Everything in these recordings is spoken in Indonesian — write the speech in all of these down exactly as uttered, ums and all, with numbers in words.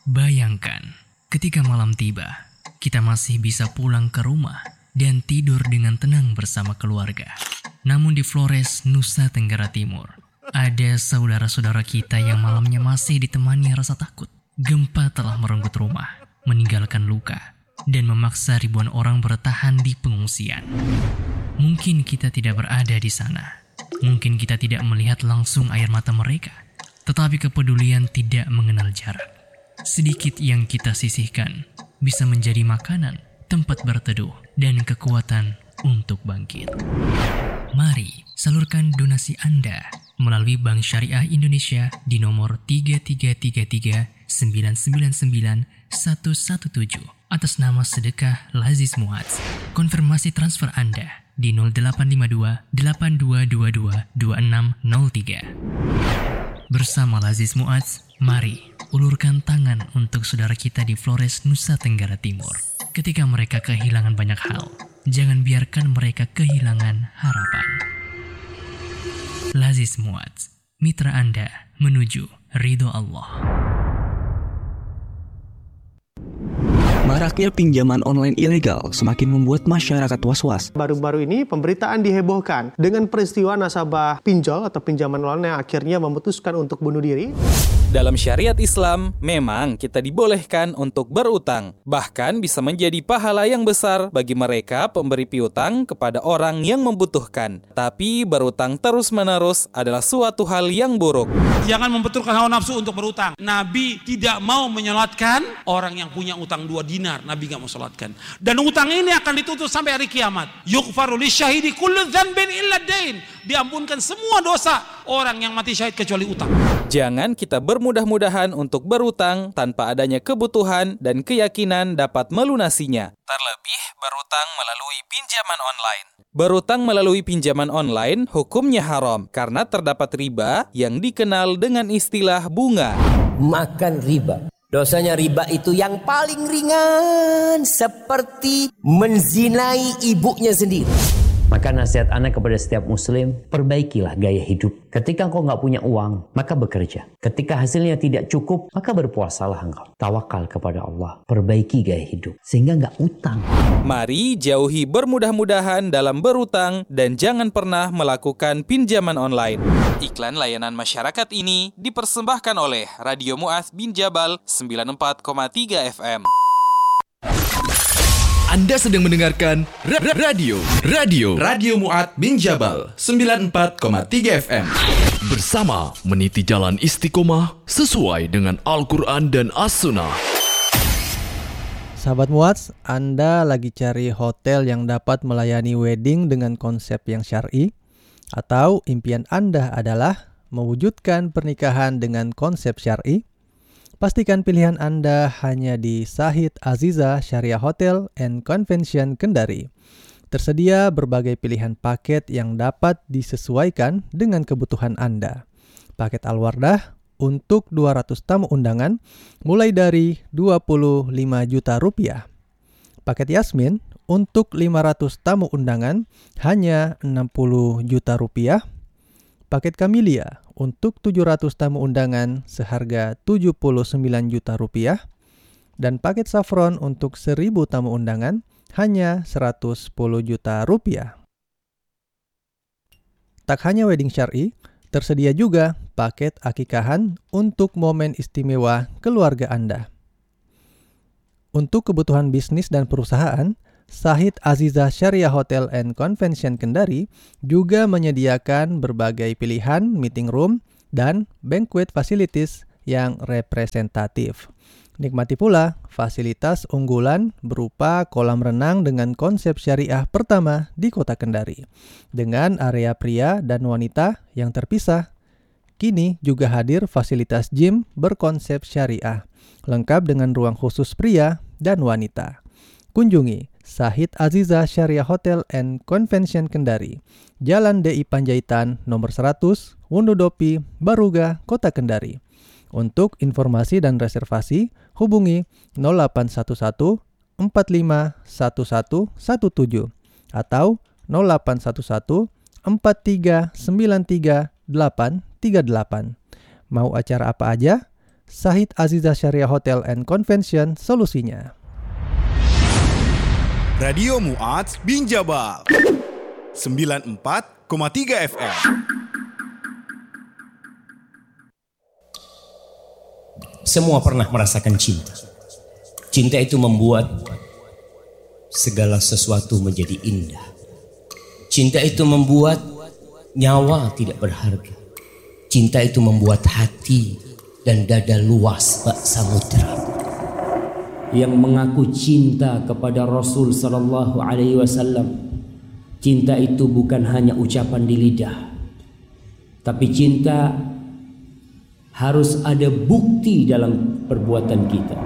Bayangkan, ketika malam tiba, kita masih bisa pulang ke rumah dan tidur dengan tenang bersama keluarga. Namun di Flores, Nusa Tenggara Timur, ada saudara-saudara kita yang malamnya masih ditemani rasa takut. Gempa telah merenggut rumah, meninggalkan luka, dan memaksa ribuan orang bertahan di pengungsian. Mungkin kita tidak berada di sana. Mungkin kita tidak melihat langsung air mata mereka. Tetapi kepedulian tidak mengenal jarak. Sedikit yang kita sisihkan bisa menjadi makanan, tempat berteduh, dan kekuatan untuk bangkit. Mari salurkan donasi Anda melalui Bank Syariah Indonesia di nomor tiga tiga tiga tiga sembilan sembilan sembilan satu satu tujuh atas nama Sedekah Lazis Muadz. Konfirmasi transfer Anda di nol delapan lima dua delapan dua dua dua dua enam nol tiga. Bersama Lazis Muadz, mari ulurkan tangan untuk saudara kita di Flores, Nusa Tenggara Timur. Ketika mereka kehilangan banyak hal, jangan biarkan mereka kehilangan harapan. Lazis Muadz, mitra Anda menuju ridho Allah. Maraknya pinjaman online ilegal semakin membuat masyarakat was-was. Baru-baru ini pemberitaan dihebohkan dengan peristiwa nasabah pinjol atau pinjaman online yang akhirnya memutuskan untuk bunuh diri. Dalam syariat Islam, memang kita dibolehkan untuk berutang. Bahkan bisa menjadi pahala yang besar bagi mereka pemberi piutang kepada orang yang membutuhkan. Tapi berutang terus-menerus adalah suatu hal yang buruk. Jangan membenturkan hawa nafsu untuk berutang. Nabi tidak mau menyolatkan orang yang punya utang dua dinar. Nabi gak mau solatkan. Dan utang ini akan ditutup sampai hari kiamat. Yughfaru lisyahidi kullu dzanbin illa dain. Diampunkan semua dosa orang yang mati syahid kecuali utang. Jangan kita bermudah-mudahan untuk berutang tanpa adanya kebutuhan dan keyakinan dapat melunasinya. Terlebih berutang melalui pinjaman online. Berutang melalui pinjaman online hukumnya haram karena terdapat riba yang dikenal dengan istilah bunga. Makan riba. Dosanya riba itu yang paling ringan, seperti menzinai ibunya sendiri. Maka nasihat anak kepada setiap muslim, perbaikilah gaya hidup. Ketika engkau nggak punya uang, maka bekerja. Ketika hasilnya tidak cukup, maka berpuasalah engkau. Tawakal kepada Allah, perbaiki gaya hidup, sehingga nggak utang. Mari jauhi bermudah-mudahan dalam berutang dan jangan pernah melakukan pinjaman online. Iklan layanan masyarakat ini dipersembahkan oleh Radio Muadz bin Jabal sembilan puluh empat koma tiga F M. Anda sedang mendengarkan ra- ra- radio Radio Radio Muadz bin Jabal sembilan puluh empat koma tiga F M. Bersama meniti jalan istiqomah sesuai dengan Al-Quran dan As-Sunnah. Sahabat Muadz, Anda lagi cari hotel yang dapat melayani wedding dengan konsep yang syar'i? Atau impian Anda adalah mewujudkan pernikahan dengan konsep syar'i? Pastikan pilihan Anda hanya di Sahid Aziza Syariah Hotel and Convention Kendari. Tersedia berbagai pilihan paket yang dapat disesuaikan dengan kebutuhan Anda. Paket Al-Wardah untuk dua ratus tamu undangan mulai dari dua puluh lima juta rupiah. Paket Yasmin untuk lima ratus tamu undangan hanya enam puluh juta rupiah. Paket Camellia untuk tujuh ratus tamu undangan seharga tujuh puluh sembilan juta rupiah. Dan paket Saffron untuk seribu tamu undangan hanya seratus sepuluh juta rupiah. Tak hanya wedding syar'i, tersedia juga paket akikahan untuk momen istimewa keluarga Anda. Untuk kebutuhan bisnis dan perusahaan, Sahid Aziza Syariah Hotel and Convention Kendari juga menyediakan berbagai pilihan meeting room dan banquet facilities yang representatif. Nikmati pula fasilitas unggulan berupa kolam renang dengan konsep syariah pertama di Kota Kendari, dengan area pria dan wanita yang terpisah. Kini juga hadir fasilitas gym berkonsep syariah, lengkap dengan ruang khusus pria dan wanita. Kunjungi Sahid Aziza Syariah Hotel and Convention Kendari, Jalan D I Panjaitan nomor seratus, Wondodopi, Baruga, Kota Kendari. Untuk informasi dan reservasi, hubungi nol delapan satu satu empat lima satu satu satu tujuh atau nol delapan satu satu empat tiga sembilan tiga delapan tiga delapan. Mau acara apa aja? Sahid Aziza Syariah Hotel and Convention solusinya. Radio Mu'adz bin Jabal sembilan puluh empat koma tiga F M. Semua pernah merasakan cinta. Cinta itu membuat segala sesuatu menjadi indah. Cinta itu membuat nyawa tidak berharga. Cinta itu membuat hati dan dada luas bak samudra. Yang mengaku cinta kepada Rasul sallallahu alaihi wasallam, cinta itu bukan hanya ucapan di lidah, tapi cinta harus ada bukti dalam perbuatan kita.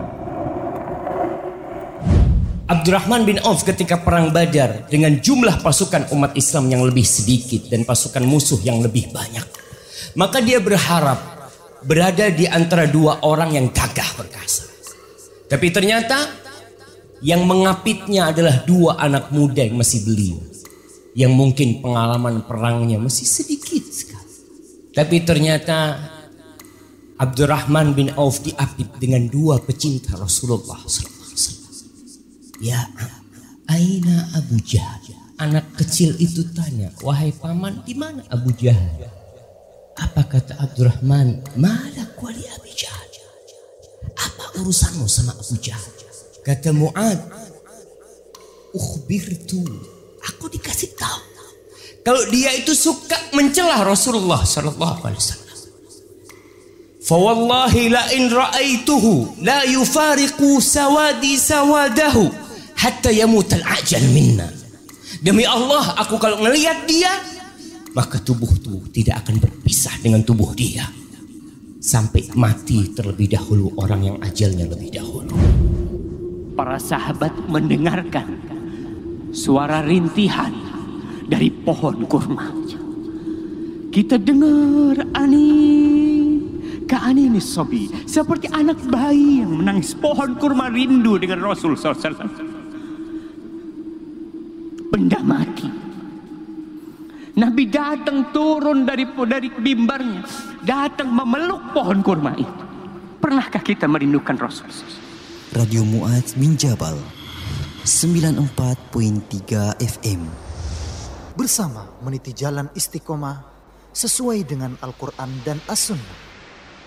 Abdurrahman bin Auf ketika perang Badar dengan jumlah pasukan umat Islam yang lebih sedikit dan pasukan musuh yang lebih banyak, maka dia berharap berada di antara dua orang yang gagah perkasa. Tapi ternyata yang mengapitnya adalah dua anak muda yang masih belia, yang mungkin pengalaman perangnya masih sedikit sekali. Tapi ternyata Abdurrahman bin Auf diapit dengan dua pecinta Rasulullah sallallahu alaihi wasallam. Ya, aina Abu Jahal? Anak kecil itu tanya, wahai paman, di mana Abu Jahal? Apa kata Abdurrahman? Malak wali Abu Jahal. Apa urusanmu sama Abu Jahal? Kata Mu'ad, ukhbirtu, aku dikasih tahu kalau dia itu suka mencela Rasulullah sallallahu alaihi wasallam. Fawallahi la in ra'aituhu la yufariqu sawadi sawadahu hatta yamut al-ajal minna. Demi Allah, aku kalau melihat dia, maka tubuhku tidak akan berpisah dengan tubuh dia sampai mati terlebih dahulu orang yang ajalnya lebih dahulu. Para sahabat mendengarkan suara rintihan dari pohon kurma. Kita dengar anin ka'anini sobi, seperti anak bayi yang menangis. Pohon kurma rindu dengan Rasul sallallahu alaihi wasallam. Benda mati. Nabi datang turun dari dari mimbarnya, datang memeluk pohon kurma itu. Pernahkah kita merindukan Rasul? Radio Mu'adz bin Jabal sembilan puluh empat koma tiga F M. Bersama meniti jalan istiqomah sesuai dengan Al-Quran dan As-Sunnah.